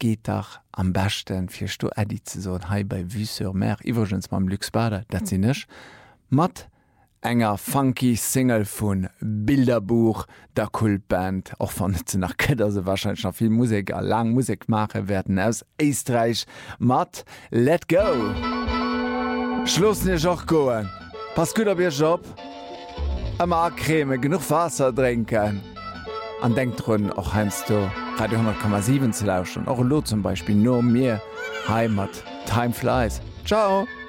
geht doch am besten fir Sto Ädi ze so hei bei Vue-sur-Mer iwwergens mam Luxbader, dat sinn nech mat enger funky Single vun Bilderbuch der Kultband auch van ze nach Këtter se wahrscheinlich noch viel Musik a lang Musik mache werden aus Eistreich mat Let go. Schluss nicht auch goen. Pass gut op ihr Job. Immer Creme, genug Wasser trinken. An denkt run auch heimst du Radio 10,7 zu lauschen. Auch Lo zum Beispiel nur mir Heimat. Time flies. Ciao.